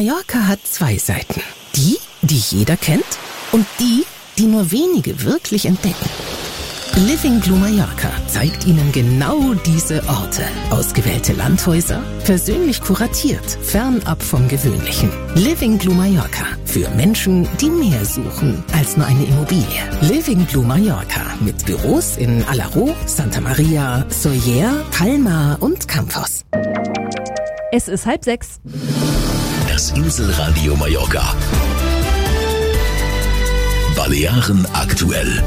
Mallorca hat zwei Seiten. Die jeder kennt und die nur wenige wirklich entdecken. Living Blue Mallorca zeigt Ihnen genau diese Orte. Ausgewählte Landhäuser, persönlich kuratiert, fernab vom Gewöhnlichen. Living Blue Mallorca für Menschen, die mehr suchen als nur eine Immobilie. Living Blue Mallorca mit Büros in Alaró, Santa Maria, Sóller, Palma und Campos. Es ist 5:30. Das Inselradio Mallorca. Balearen aktuell.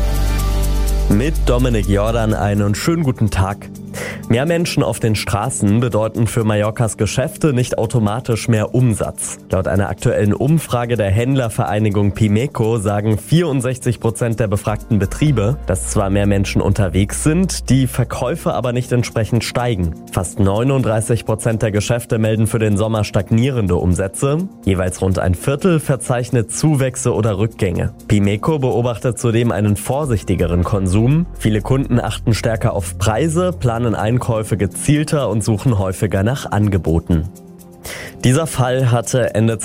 Mit Dominik Jordan einen schönen guten Tag. Mehr Menschen auf den Straßen bedeuten für Mallorcas Geschäfte nicht automatisch mehr Umsatz. Laut einer aktuellen Umfrage der Händlervereinigung Pimeco sagen 64% der befragten Betriebe, dass zwar mehr Menschen unterwegs sind, die Verkäufe aber nicht entsprechend steigen. Fast 39% der Geschäfte melden für den Sommer stagnierende Umsätze. Jeweils rund ein Viertel verzeichnet Zuwächse oder Rückgänge. Pimeco beobachtet zudem einen vorsichtigeren Konsum. Viele Kunden achten stärker auf Preise, planen Einkäufe gezielter und suchen häufiger nach Angeboten. Dieser Fall hatte Ende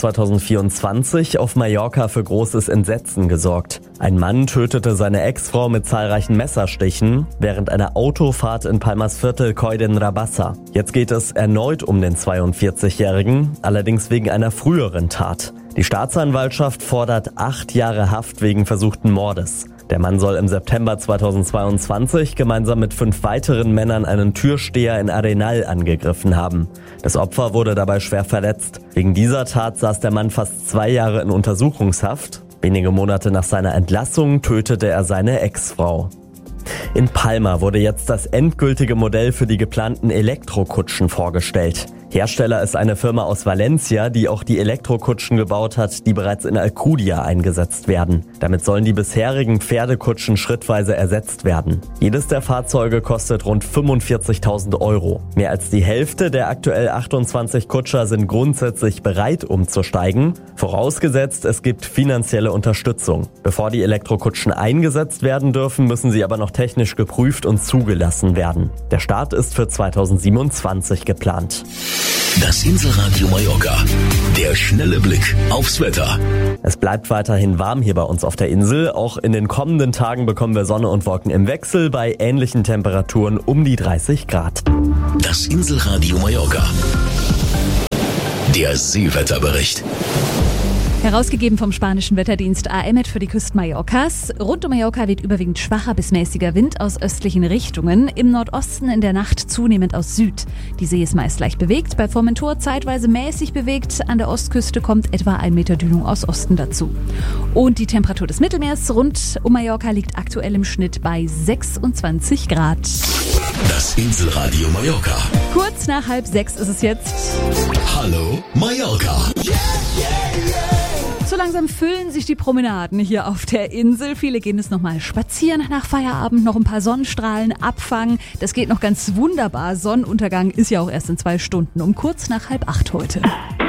2024 auf Mallorca für großes Entsetzen gesorgt. Ein Mann tötete seine Ex-Frau mit zahlreichen Messerstichen während einer Autofahrt in Palmas Viertel Coll d'Enrabassa. Jetzt geht es erneut um den 42-Jährigen, allerdings wegen einer früheren Tat. Die Staatsanwaltschaft fordert 8 Jahre Haft wegen versuchten Mordes. Der Mann soll im September 2022 gemeinsam mit 5 weiteren Männern einen Türsteher in Arenal angegriffen haben. Das Opfer wurde dabei schwer verletzt. Wegen dieser Tat saß der Mann fast 2 Jahre in Untersuchungshaft. Wenige Monate nach seiner Entlassung tötete er seine Ex-Frau. In Palma wurde jetzt das endgültige Modell für die geplanten Elektrokutschen vorgestellt. Hersteller ist eine Firma aus Valencia, die auch die Elektrokutschen gebaut hat, die bereits in Alcudia eingesetzt werden. Damit sollen die bisherigen Pferdekutschen schrittweise ersetzt werden. Jedes der Fahrzeuge kostet rund 45.000 €. Mehr als die Hälfte der aktuell 28 Kutscher sind grundsätzlich bereit, umzusteigen. Vorausgesetzt, es gibt finanzielle Unterstützung. Bevor die Elektrokutschen eingesetzt werden dürfen, müssen sie aber noch technisch geprüft und zugelassen werden. Der Start ist für 2027 geplant. Das Inselradio Mallorca. Der schnelle Blick aufs Wetter. Es bleibt weiterhin warm hier bei uns auf der Insel. Auch in den kommenden Tagen bekommen wir Sonne und Wolken im Wechsel bei ähnlichen Temperaturen um die 30 Grad. Das Inselradio Mallorca. Der Seewetterbericht. Herausgegeben vom spanischen Wetterdienst AEMET für die Küsten Mallorcas. Rund um Mallorca weht überwiegend schwacher bis mäßiger Wind aus östlichen Richtungen. Im Nordosten in der Nacht zunehmend aus Süd. Die See ist meist leicht bewegt, bei Formentor zeitweise mäßig bewegt. An der Ostküste kommt etwa 1 Meter Dünung aus Osten dazu. Und die Temperatur des Mittelmeers rund um Mallorca liegt aktuell im Schnitt bei 26 Grad. Das Inselradio Mallorca. Kurz nach 5:30 ist es jetzt. Hallo Mallorca. So langsam füllen sich die Promenaden hier auf der Insel. Viele gehen jetzt nochmal spazieren nach Feierabend, noch ein paar Sonnenstrahlen abfangen. Das geht noch ganz wunderbar. Sonnenuntergang ist ja auch erst in 2 Stunden, um kurz nach 7:30 heute.